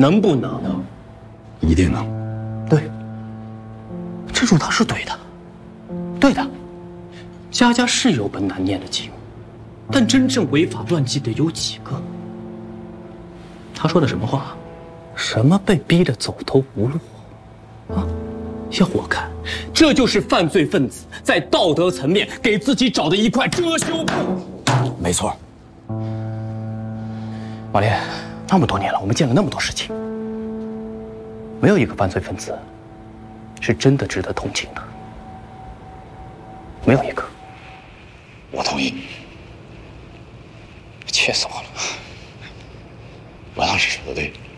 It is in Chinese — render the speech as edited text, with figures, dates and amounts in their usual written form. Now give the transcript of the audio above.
能不能？能， 一定能。 对，这主他是对的，对的。家家是有本难念的经，但真正违法乱纪的有几个？他说的什么话？什么被逼得走投无路啊？要我看，这就是犯罪分子在道德层面给自己找的一块遮羞布。 没错。 马莲，那么多年了，我们见了那么多事情，没有一个犯罪分子是真的值得同情的，没有一个。 我同意。 气死我了！ 我当时说的对。